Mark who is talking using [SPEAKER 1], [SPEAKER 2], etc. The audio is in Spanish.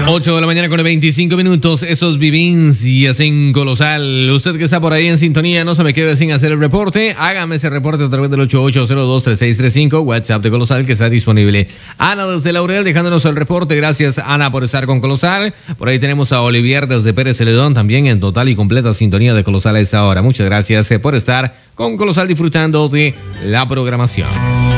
[SPEAKER 1] 8 de la mañana con 25 minutos, esos vivencias en Colosal. Usted que está por ahí en sintonía, no se me quede sin hacer el reporte. Hágame ese reporte a través del 88023635, WhatsApp de Colosal que está disponible. Ana desde Laurel dejándonos el reporte. Gracias, Ana, por estar con Colosal. Por ahí tenemos a Olivier desde Pérez Celedón, también en total y completa sintonía de Colosal a esta hora. Muchas gracias por estar con Colosal disfrutando de la programación.